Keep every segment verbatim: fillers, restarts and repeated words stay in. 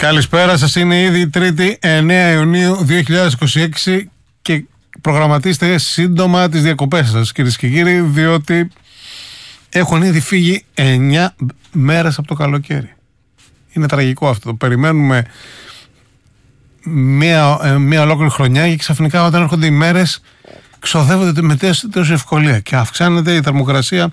Καλησπέρα σας, είναι ήδη η Τρίτη εννέα Ιουνίου δύο χιλιάδες είκοσι έξι και προγραμματίστε σύντομα τις διακοπές σας, κυρίες και κύριοι, διότι έχουν ήδη φύγει εννιά μέρες από το καλοκαίρι. Είναι τραγικό αυτό. Το περιμένουμε μία, μία ολόκληρη χρονιά και ξαφνικά όταν έρχονται οι μέρες ξοδεύονται με τέτοια ευκολία και αυξάνεται η θερμοκρασία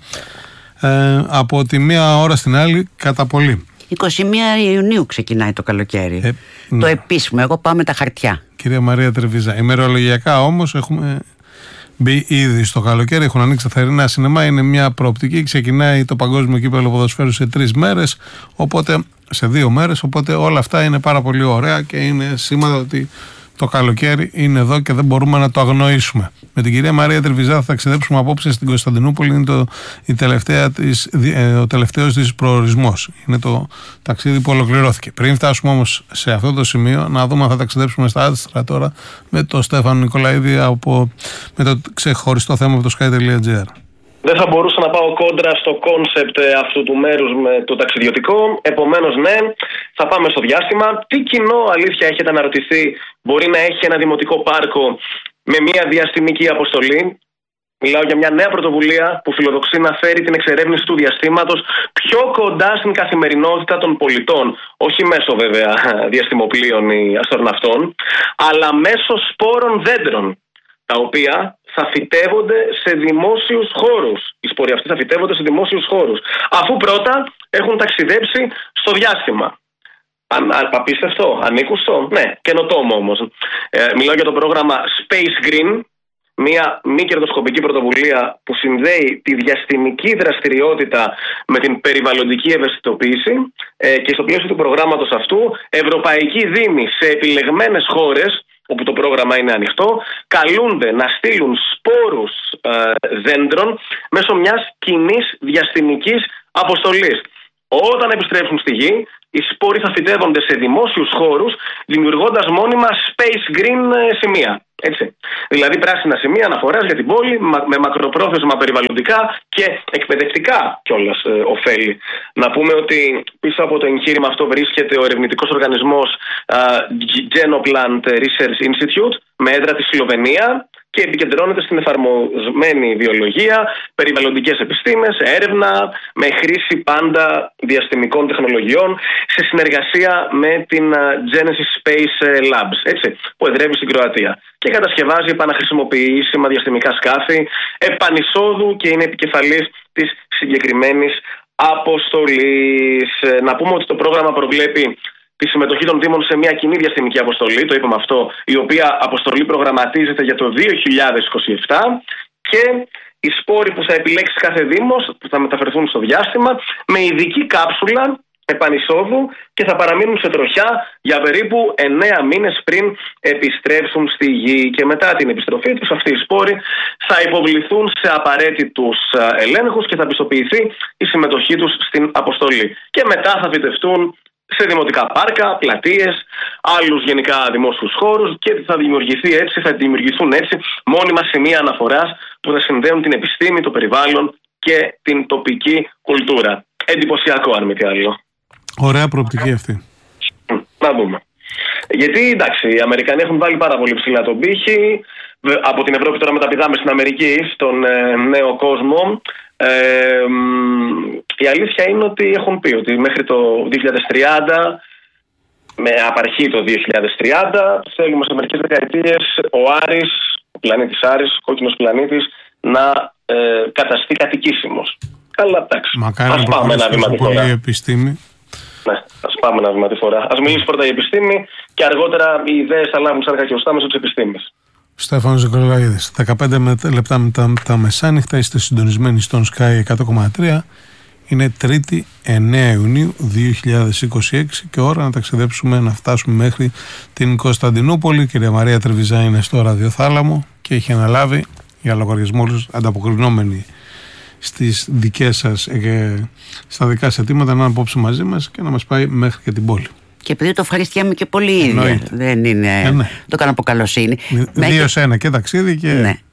ε, από τη μία ώρα στην άλλη κατά πολύ. είκοσι μία Ιουνίου ξεκινάει το καλοκαίρι. Ε, το ναι. επίσημο, εγώ πάω με τα χαρτιά. Κυρία Μαρία Τρεβίζα, ημερολογιακά όμως έχουμε μπει ήδη στο καλοκαίρι, έχουν ανοίξει τα θερινά σινεμά, είναι μια προοπτική, ξεκινάει το Παγκόσμιο Κύπελλο Ποδοσφαίρου σε τρεις μέρες, οπότε, σε δύο μέρες, οπότε όλα αυτά είναι πάρα πολύ ωραία και είναι σήματα ότι το καλοκαίρι είναι εδώ και δεν μπορούμε να το αγνοήσουμε. Με την κυρία Μαρία Τρεβιζά θα ταξιδέψουμε απόψε στην Κωνσταντινούπολη. Είναι το, η τελευταία της, ε, ο τελευταίος της προορισμός. Είναι το ταξίδι που ολοκληρώθηκε. Πριν φτάσουμε όμως σε αυτό το σημείο, να δούμε αν θα ταξιδέψουμε στα άστρα τώρα με τον Στέφανο Νικολαίδη από, με το ξεχωριστό θέμα από το sky τελεία gr. Δεν θα μπορούσα να πάω κόντρα στο κόνσεπτ αυτού του μέρους με το ταξιδιωτικό. Επομένως, ναι, θα πάμε στο διάστημα. Τι κοινό, αλήθεια, έχετε αναρωτηθεί, μπορεί να έχει ένα δημοτικό πάρκο με μια διαστημική αποστολή? Μιλάω για μια νέα πρωτοβουλία που φιλοδοξεί να φέρει την εξερεύνηση του διαστήματος πιο κοντά στην καθημερινότητα των πολιτών. Όχι μέσω, βέβαια, διαστημοπλοίων ή αστροναυτών, αλλά μέσω σπόρων δέντρων, τα οποία θα φυτεύονται σε δημόσιους χώρους. Οι σπόροι αυτοί θα φυτεύονται σε δημόσιους χώρους, αφού πρώτα έχουν ταξιδέψει στο διάστημα. Απίστευτο, ανήκουστο, ναι, καινοτόμο όμως. Ε, μιλάω για το πρόγραμμα Space Green, μια μη κερδοσκοπική πρωτοβουλία που συνδέει τη διαστημική δραστηριότητα με την περιβαλλοντική ευαισθητοποίηση ε, και στο πλαίσιο του προγράμματος αυτού, ευρωπαϊκοί δήμοι σε επιλεγμένες χώρες, όπου το πρόγραμμα είναι ανοιχτό, καλούνται να στείλουν σπόρους ε, δέντρων μέσω μιας κοινής διαστημικής αποστολής. Όταν επιστρέψουν στη γη, οι σπόροι θα φυτεύονται σε δημόσιους χώρους, δημιουργώντας μόνιμα space green σημεία. Έτσι. Δηλαδή πράσινα σημεία αναφοράς για την πόλη, με μακροπρόθεσμα περιβαλλοντικά και εκπαιδευτικά κιόλας ε, ωφέλη. Να πούμε ότι πίσω από το εγχείρημα αυτό βρίσκεται ο ερευνητικός οργανισμός ε, Genoplant Research Institute με έδρα τη Σλοβενία και επικεντρώνεται στην εφαρμοσμένη βιολογία, περιβαλλοντικές επιστήμες, έρευνα, με χρήση πάντα διαστημικών τεχνολογιών, σε συνεργασία με την Genesis Space Labs, έτσι, που εδρεύει στην Κροατία. Και κατασκευάζει επαναχρησιμοποιήσιμα διαστημικά σκάφη επανεισόδου και είναι επικεφαλής της συγκεκριμένης αποστολής. Να πούμε ότι το πρόγραμμα προβλέπει τη συμμετοχή των Δήμων σε μια κοινή διαστημική αποστολή, το είπαμε αυτό, η οποία αποστολή προγραμματίζεται για το δύο χιλιάδες είκοσι επτά και οι σπόροι που θα επιλέξει κάθε Δήμος που θα μεταφερθούν στο διάστημα με ειδική κάψουλα επανεισόδου και θα παραμείνουν σε τροχιά για περίπου εννέα μήνες πριν επιστρέψουν στη γη. Και μετά την επιστροφή τους αυτοί οι σπόροι θα υποβληθούν σε απαραίτητους ελέγχους και θα πιστοποιηθεί η συμμετοχή τους στην αποστολή. Και μετά θα φυτευτούν σε δημοτικά πάρκα, πλατείες, άλλους γενικά δημόσιους χώρους και θα δημιουργηθεί έτσι, θα δημιουργηθούν έτσι μόνιμα σημεία αναφοράς που θα συνδέουν την επιστήμη, το περιβάλλον και την τοπική κουλτούρα. Εντυπωσιακό, αν μη τι άλλο. Ωραία προοπτική αυτή. Να δούμε. Γιατί εντάξει, οι Αμερικανοί έχουν βάλει πάρα πολύ ψηλά τον πύχη. Από την Ευρώπη τώρα μεταπηδάμε στην Αμερική, στον ε, νέο κόσμο. Ε, η αλήθεια είναι ότι έχουν πει ότι μέχρι το δύο χιλιάδες τριάντα, με απαρχή το δύο χιλιάδες τριάντα, θέλουμε σε μερικές δεκαετίες ο Άρης, ο πλανήτης Άρης, ο κόκκινος πλανήτης, να ε, καταστεί κατοικήσιμος. Καλά, εντάξει. Μακάρι ας πάμε ένα βήμα τη φορά. Επιστήμη. Ναι, ας πάμε ένα βήμα τη φορά. Ας μιλήσει πρώτα η επιστήμη και αργότερα οι ιδέες θα λάβουν σάρκα και οστά μέσω της επιστήμης. Στέφανος Νικολαίδης, δεκαπέντε λεπτά μετά τα μεσάνυχτα, είστε συντονισμένοι στον Sky εκατό κόμμα τρία. Είναι Τρίτη εννέα Ιουνίου δύο χιλιάδες είκοσι έξι και ώρα να ταξιδέψουμε, να φτάσουμε μέχρι την Κωνσταντινούπολη. Η κυρία Μαρία Τρεβιζά είναι στο ραδιοθάλαμο και έχει αναλάβει για λογαριασμό όλους, ανταποκρινόμενοι στις δικές σας, ε, στα δικά σας αιτήματα, να είναι απόψε μαζί μας και να μας πάει μέχρι και την πόλη. Και επειδή το ευχαριστιάμαι και πολύ ίδια. Δεν είναι. Ε, ναι. Το κάνω από καλοσύνη. Δύο σε ένα και ταξίδι και. Ναι.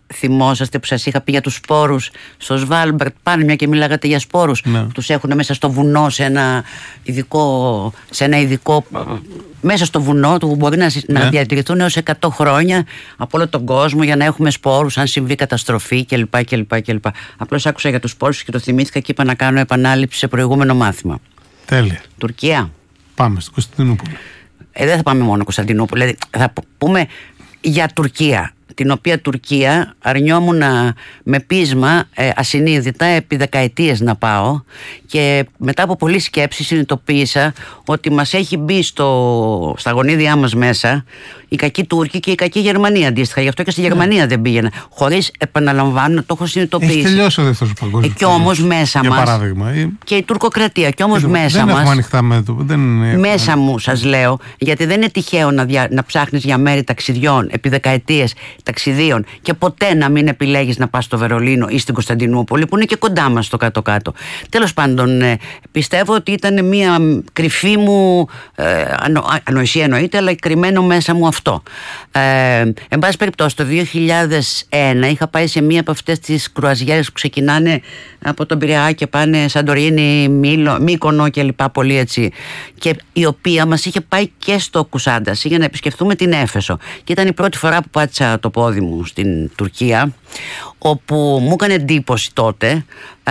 θυμόσαστε που σας είχα πει για τους σπόρους στο Σβάλμπαρτ, πάνω μια και μιλάγατε για σπόρους, ναι. Τους έχουν μέσα στο βουνό σε ένα ειδικό, σε ένα ειδικό μέσα στο βουνό του μπορεί να, ναι. να διατηρηθούν έως εκατό χρόνια από όλο τον κόσμο για να έχουμε σπόρους αν συμβεί καταστροφή κλπ. κλπ, κλπ. Απλώς άκουσα για τους σπόρους και το θυμήθηκα και είπα να κάνω επανάληψη σε προηγούμενο μάθημα. Τέλεια. Τουρκία. Πάμε στην Κωνσταντινούπολη. Ε, δεν θα πάμε μόνο Κωνσταντινούπολη, δηλαδή θα πούμε για Τουρκία, την οποία Τουρκία αρνιόμουν με πείσμα ε, ασυνείδητα επί δεκαετίες να πάω, και μετά από πολλή σκέψη συνειδητοποίησα ότι μας έχει μπει στο, στα γονίδια μας μέσα η κακή Τούρκη και η κακή Γερμανία αντίστοιχα. Γι' αυτό και στη Γερμανία yeah. δεν πήγαινα. Χωρίς, επαναλαμβάνω, το έχω συνειδητοποιήσει. Έχει τελειώσει ο δεύτερος παγκόσμιος. Ε, και όμως μέσα για μας. Παράδειγμα. Και η τουρκοκρατία. Και όμως μέσα δεν μας. Έχουμε ανοιχτά μέτωπα. Δεν μέσα έχουμε... μου, σας λέω, γιατί δεν είναι τυχαίο να, δια, να ψάχνεις για μέρη ταξιδιών επί δεκαετίες ταξιδίων και ποτέ να μην επιλέγεις να πας στο Βερολίνο ή στην Κωνσταντινούπολη, που είναι και κοντά μας στο κάτω-κάτω. Τέλος πάντων, ε, πιστεύω ότι ήταν μια κρυφή μου ε, ανο, ανοησία, εννοείται, αλλά κρυμμένο μέσα μου αυτό. Ε, εν πάση περιπτώσει, το δύο χιλιάδες ένα είχα πάει σε μία από αυτές τις κρουαζιέρες που ξεκινάνε από τον Πειραιά και πάνε Σαντορίνη, Μήλο, Μύκονο και λοιπά, πολύ έτσι, και η οποία μας είχε πάει και στο Κουσάνταση για να επισκεφθούμε την Έφεσο, και ήταν η πρώτη φορά που πάτησα το πόδι μου στην Τουρκία, όπου μου έκανε εντύπωση τότε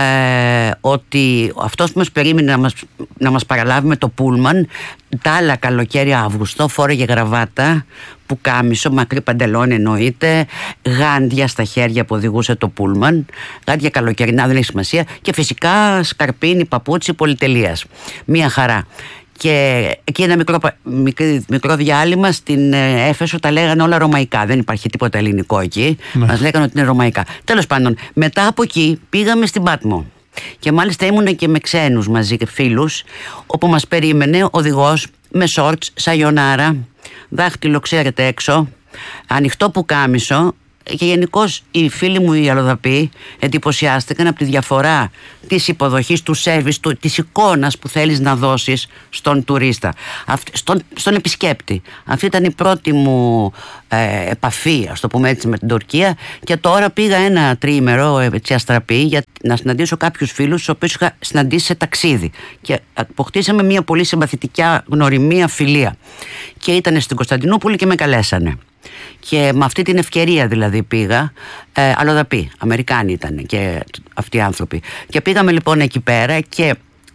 ε, ότι αυτός που μας περίμενε να μας, να μας παραλάβει με το πούλμαν τα άλλα καλοκαίρι Αύγουστο φόρεγε γραβάτα, πουκάμισο, μακρύ παντελόνι εννοείται, γάντια στα χέρια που οδηγούσε το πούλμαν, γάντια καλοκαιρινά, δεν έχει σημασία, και φυσικά σκαρπίνι, παπούτσι πολυτελείας. Μία χαρά. Και εκεί ένα μικρό, μικρό, μικρό διάλειμμα στην Έφεσο τα λέγανε όλα ρωμαϊκά. Δεν υπάρχει τίποτα ελληνικό εκεί. Ναι. Μας λέγανε ότι είναι ρωμαϊκά. Τέλος πάντων, μετά από εκεί πήγαμε στην Πάτμο. Και μάλιστα ήμουν και με ξένους μαζί, φίλους, όπου μας περίμενε ο οδηγός με σόρτς, σαγιονάρα, δάχτυλο ξέρετε έξω, ανοιχτό πουκάμισο. Και γενικώς οι φίλοι μου οι αλλοδαποί εντυπωσιάστηκαν από τη διαφορά της υποδοχής, του σέρβις, του, της εικόνας που θέλεις να δώσεις στον τουρίστα, στον, στον επισκέπτη. Αυτή ήταν η πρώτη μου ε, επαφή, ας το πούμε έτσι, με την Τουρκία, και τώρα πήγα ένα τριήμερο έτσι αστραπή για να συναντήσω κάποιους φίλους τους οποίους είχα συναντήσει σε ταξίδι, και αποκτήσαμε μια πολύ συμπαθητική γνωριμία, φιλία, και ήταν στην Κωνσταντινούπολη και με καλέσανε. Και με αυτή την ευκαιρία δηλαδή πήγα, ε, αλλοδαποί, Αμερικάνοι ήταν και αυτοί οι άνθρωποι, και πήγαμε λοιπόν εκεί πέρα, και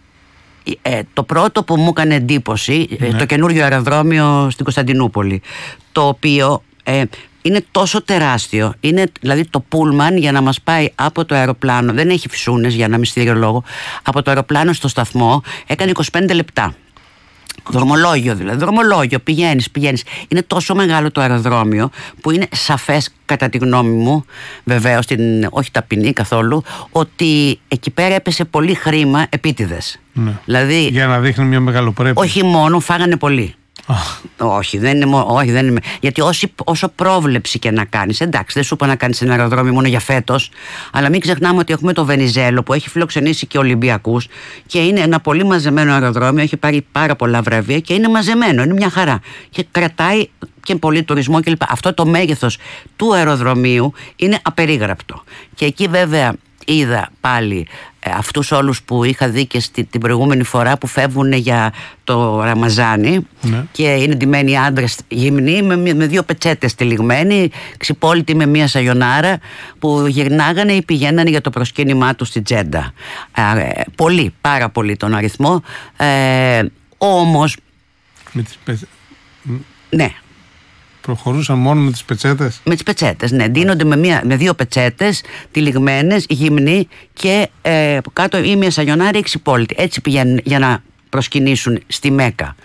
ε, το πρώτο που μου έκανε εντύπωση, ναι. ε, το καινούριο αεροδρόμιο στην Κωνσταντινούπολη, το οποίο ε, είναι τόσο τεράστιο, είναι δηλαδή το πούλμαν για να μας πάει από το αεροπλάνο, δεν έχει φυσούνες για ένα μυστήριο λόγο, από το αεροπλάνο στο σταθμό έκανε είκοσι πέντε λεπτά. Δρομολόγιο δηλαδή, δρομολόγιο, πηγαίνεις, πηγαίνεις. Είναι τόσο μεγάλο το αεροδρόμιο που είναι σαφές κατά τη γνώμη μου, βεβαίως, την, όχι ταπεινή καθόλου, ότι εκεί πέρα έπεσε πολύ χρήμα επίτηδες. Ναι. Δηλαδή, για να δείχνει μια μεγαλοπρέπεια. Όχι μόνο, φάγανε πολύ. Oh. Όχι, δεν είναι, όχι, δεν είναι. Γιατί όσοι, όσο πρόβλεψη και να κάνεις, εντάξει, δεν σου είπα να κάνεις ένα αεροδρόμιο μόνο για φέτος, αλλά μην ξεχνάμε ότι έχουμε το Βενιζέλο που έχει φιλοξενήσει και Ολυμπιακούς και είναι ένα πολύ μαζεμένο αεροδρόμιο, έχει πάρει πάρα πολλά βραβεία και είναι μαζεμένο, είναι μια χαρά. Και κρατάει και πολύ τουρισμό κλπ. Αυτό το μέγεθος του αεροδρομίου είναι απερίγραπτο. Και εκεί βέβαια είδα πάλι ε, αυτούς όλους που είχα δει και στη, την προηγούμενη φορά που φεύγουν για το Ραμαζάνι, ναι. Και είναι ντυμένοι άντρες γυμνοί με, με δύο πετσέτες τυλιγμένοι, ξυπόλυτοι με μία σαγιονάρα, που γυρνάγανε ή πηγαίνανε για το προσκύνημά τους στη Τζέντα. Ε, πολύ, πάρα πολύ τον αριθμό. Ε, όμως με τις πε... ναι. Προχωρούσαν μόνο με τις πετσέτες. Με τις πετσέτες, ναι. Ντύνονται με, μία, με δύο πετσέτες, τυλιγμένες, γυμνοί και ε, κάτω ή μια σαγιονάρη εξυπόλυτη. Έτσι πηγαίνουν για να προσκυνήσουν στη Μέκα.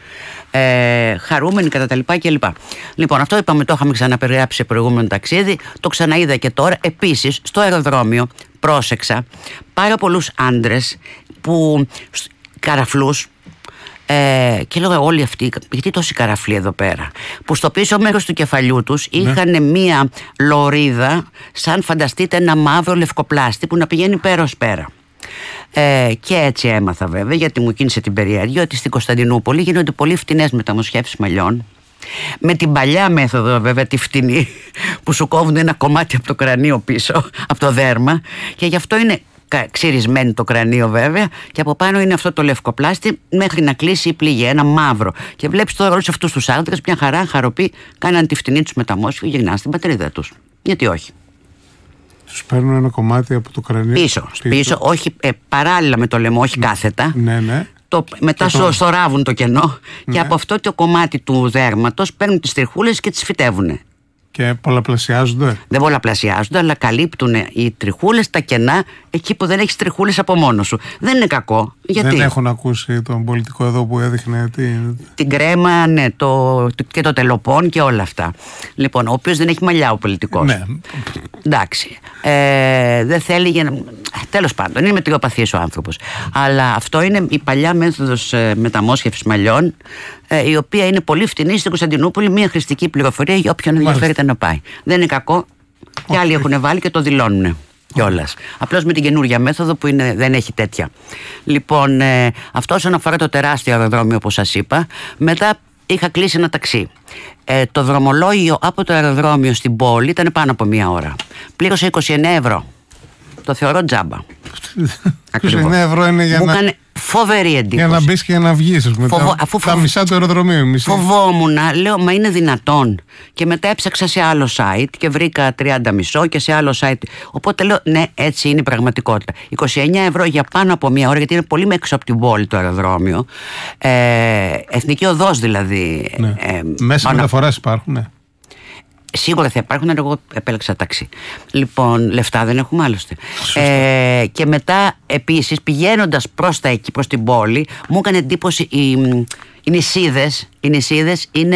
Ε, χαρούμενοι κατά τα λοιπά κλπ. Λοιπόν, αυτό είπαμε, το είχαμε ξαναπεριγράψει σε προηγούμενο ταξίδι. Το ξαναείδα και τώρα. Επίσης, στο αεροδρόμιο πρόσεξα πάρα πολλούς άντρες που καραφλούς. Ε, και λέω όλοι αυτοί, γιατί τόσοι καραφλοί εδώ πέρα, που στο πίσω μέρος του κεφαλιού τους είχαν ναι. μία λωρίδα, σαν φανταστείτε ένα μαύρο λευκοπλάστη που να πηγαίνει πέρα ως πέρα. Ε, και έτσι έμαθα βέβαια, γιατί μου κίνησε την περιέργεια, ότι στην Κωνσταντινούπολη γίνονται πολύ φτηνές μεταμοσχεύσεις μαλλιών Με την παλιά μέθοδο, βέβαια, τη φτηνή, που σου κόβουν ένα κομμάτι από το κρανίο πίσω, από το δέρμα, και γι' αυτό είναι ξυρισμένο το κρανίο, βέβαια, και από πάνω είναι αυτό το λευκοπλάστη μέχρι να κλείσει η πληγή, ένα μαύρο. Και βλέπεις τώρα όλους αυτούς τους άντρες, μια χαρά, χαροπή, κάναν τη φτηνή τους μεταμόσχη και γυρνάνε στην πατρίδα τους. Γιατί όχι. Τους παίρνουν ένα κομμάτι από το κρανίο πίσω, πίσω, πίσω όχι ε, παράλληλα με το λαιμό, όχι κάθετα. Ναι, ναι. Το, μετά το... στο ράβουν το κενό, ναι. Και από αυτό το κομμάτι του δέρματος παίρνουν τις τριχούλες και τις φυτεύουν. Και πολλαπλασιάζονται. Δεν πολλαπλασιάζονται, αλλά καλύπτουν οι τριχούλες τα κενά εκεί που δεν έχεις τριχούλες από μόνο σου. Δεν είναι κακό. Γιατί? Δεν έχουν ακούσει τον πολιτικό εδώ που έδειχνε τι... την κρέμα, ναι, το, και το τελοπών και όλα αυτά. Λοιπόν, ο οποίος δεν έχει μαλλιά ο πολιτικός. Ναι. Εντάξει. Ε, δεν θέλει για να... Τέλος πάντων, είναι μετριοπαθής ο άνθρωπος. Αλλά αυτό είναι η παλιά μέθοδος ε, μεταμόσχευσης μαλλιών, ε, η οποία είναι πολύ φτηνή στην Κωνσταντινούπολη. Μια χρηστική πληροφορία για όποιον ενδιαφέρεται να πάει. Δεν είναι κακό. Και άλλοι έχουν βάλει και το δηλώνουν κιόλας. Απλώς με την καινούργια μέθοδο που είναι, δεν έχει τέτοια. Λοιπόν, ε, αυτό όσον αφορά το τεράστιο αεροδρόμιο, όπως σας είπα. Μετά είχα κλείσει ένα ταξί. Ε, το δρομολόγιο από το αεροδρόμιο στην πόλη ήταν πάνω από μία ώρα. Πλήρωσα είκοσι εννέα ευρώ. Το θεωρώ τζάμπα. είκοσι εννέα ευρώ είναι για Μου να... έκανε φοβερή εντύπωση. Για να μπεις και να βγεις. Φοβο... Τα... Αφού τα μισά του αεροδρομίου. Μισή. Φοβόμουν, λέω, μα είναι δυνατόν. Και μετά έψαξα σε άλλο site και βρήκα τριάντα μισό και σε άλλο site. Οπότε λέω, ναι, έτσι είναι η πραγματικότητα. είκοσι εννέα ευρώ για πάνω από μία ώρα, γιατί είναι πολύ έξω από την πόλη το αεροδρόμιο. Ε, εθνική οδός δηλαδή. Ναι. Ε, Μέσα πάνω... μεταφορές υπάρχουν, ναι. Σίγουρα θα υπάρχουν, αλλά εγώ επέλεξα ταξί. Λοιπόν, λεφτά δεν έχουμε άλλωστε. Ε, και μετά, επίσης, πηγαίνοντας προς τα εκεί, προς την πόλη, μου έκανε εντύπωση οι, οι νησίδες. Οι νησίδες είναι